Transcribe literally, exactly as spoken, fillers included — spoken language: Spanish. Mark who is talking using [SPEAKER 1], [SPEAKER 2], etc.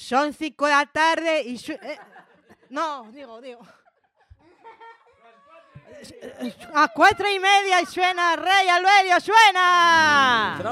[SPEAKER 1] Son cinco de la tarde y... Su eh, no, digo, digo. A cuatro y media y suena Rey Alberio, suena.